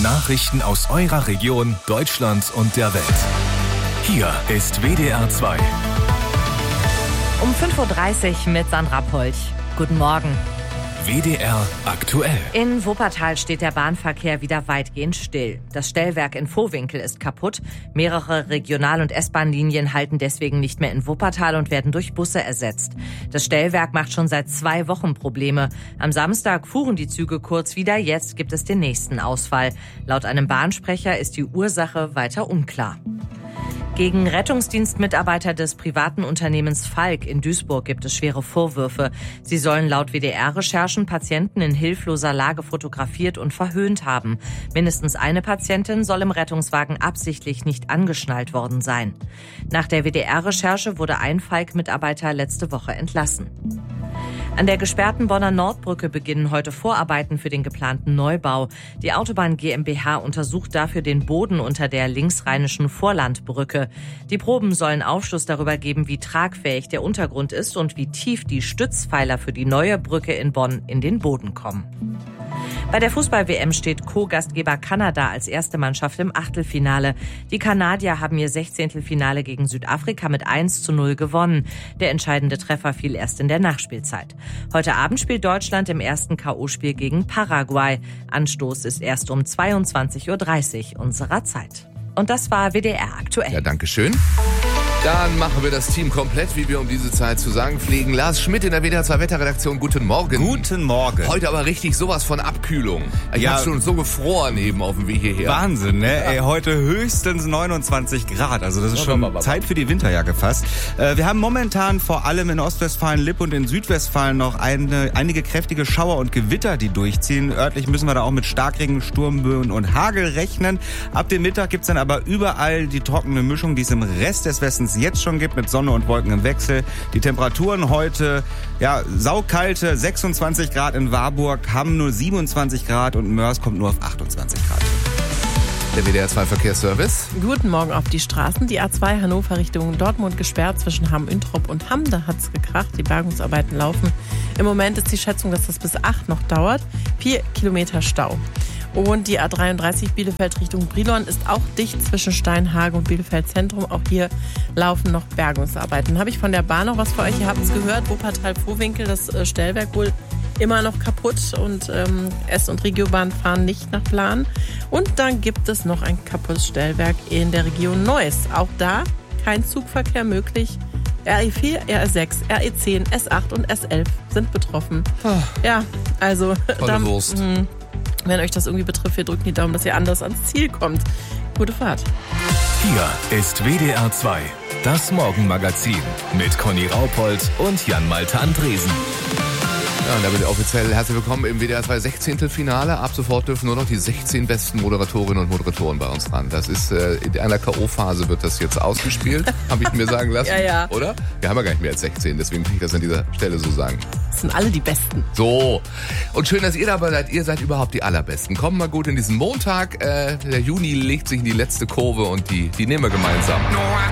Nachrichten aus eurer Region, Deutschland und der Welt. Hier ist WDR 2. Um 5.30 Uhr mit Sandra Polch. Guten Morgen. WDR aktuell. In Wuppertal steht der Bahnverkehr wieder weitgehend still. Das Stellwerk in Vohwinkel ist kaputt. Mehrere Regional- und S-Bahn-Linien halten deswegen nicht mehr in Wuppertal und werden durch Busse ersetzt. Das Stellwerk macht schon seit 2 Wochen Probleme. Am Samstag fuhren die Züge kurz wieder, jetzt gibt es den nächsten Ausfall. Laut einem Bahnsprecher ist die Ursache weiter unklar. Gegen Rettungsdienstmitarbeiter des privaten Unternehmens Falk in Duisburg gibt es schwere Vorwürfe. Sie sollen laut WDR-Recherchen Patienten in hilfloser Lage fotografiert und verhöhnt haben. Mindestens eine Patientin soll im Rettungswagen absichtlich nicht angeschnallt worden sein. Nach der WDR-Recherche wurde ein Falk-Mitarbeiter letzte Woche entlassen. An der gesperrten Bonner Nordbrücke beginnen heute Vorarbeiten für den geplanten Neubau. Die Autobahn GmbH untersucht dafür den Boden unter der linksrheinischen Vorlandbrücke. Die Proben sollen Aufschluss darüber geben, wie tragfähig der Untergrund ist und wie tief die Stützpfeiler für die neue Brücke in Bonn in den Boden kommen. Bei der Fußball-WM steht Co-Gastgeber Kanada als erste Mannschaft im Achtelfinale. Die Kanadier haben ihr 16. Finale gegen Südafrika mit 1:0 gewonnen. Der entscheidende Treffer fiel erst in der Nachspielzeit. Heute Abend spielt Deutschland im ersten K.O.-Spiel gegen Paraguay. Anstoß ist erst um 22:30 Uhr unserer Zeit. Und das war WDR aktuell. Ja, danke schön. Dann machen wir das Team komplett, wie wir um diese Zeit zu sagen pflegen. Lars Schmidt in der WDR 2 Wetterredaktion. Guten Morgen. Guten Morgen. Heute aber richtig sowas von Abkühlung. Ich habe schon so gefroren eben auf dem Weg hierher. Wahnsinn, ne? Ja. Ey, heute höchstens 29 Grad. Also das ist schon Zeit für die Winterjacke fast. Wir haben momentan vor allem in Ostwestfalen, Lipp und in Südwestfalen noch einige kräftige Schauer und Gewitter, die durchziehen. Örtlich müssen wir da auch mit Starkregen, Sturmböen und Hagel rechnen. Ab dem Mittag gibt's dann aber überall die trockene Mischung, die es im Rest des Westens jetzt schon gibt, mit Sonne und Wolken im Wechsel. Die Temperaturen heute, saukalte 26 Grad in Warburg, Hamm nur 27 Grad und Mörs kommt nur auf 28 Grad. Der WDR 2 Verkehrsservice. Guten Morgen auf die Straßen. Die A2 Hannover Richtung Dortmund gesperrt zwischen Hamm-Üntrop und Hamm. Da hat's gekracht. Die Bergungsarbeiten laufen. Im Moment ist die Schätzung, dass das bis 8 noch dauert. 4 Kilometer Stau. Und die A33 Bielefeld Richtung Brilon ist auch dicht zwischen Steinhagen und Bielefeld Zentrum. Auch hier laufen noch Bergungsarbeiten. Habe ich von der Bahn noch was für euch? Ihr habt es gehört, Wuppertal-Vohwinkel, das Stellwerk wohl immer noch kaputt und S- und Regiobahn fahren nicht nach Plan. Und dann gibt es noch ein kaputtes Stellwerk in der Region Neuss. Auch da kein Zugverkehr möglich. RE4, RE6, RE10, S8 und S11 sind betroffen. Ja, also Tolle Wurst. Wenn euch das irgendwie betrifft, wir drücken die Daumen, dass ihr anders ans Ziel kommt. Gute Fahrt. Hier ist WDR 2, das Morgenmagazin mit Conny Raupold und Jan-Malte Andresen. Ja, und damit offiziell herzlich willkommen im WDR 2 16. Finale. Ab sofort dürfen nur noch die 16 besten Moderatorinnen und Moderatoren bei uns ran. Das ist, in einer K.O.-Phase wird das jetzt ausgespielt, habe ich mir sagen lassen. Ja. Oder? Wir haben ja gar nicht mehr als 16, deswegen kann ich das an dieser Stelle so sagen. Das sind alle die Besten. So. Und schön, dass ihr dabei seid. Ihr seid überhaupt die Allerbesten. Kommt mal gut in diesen Montag. Der Juni legt sich in die letzte Kurve und die nehmen wir gemeinsam. No, I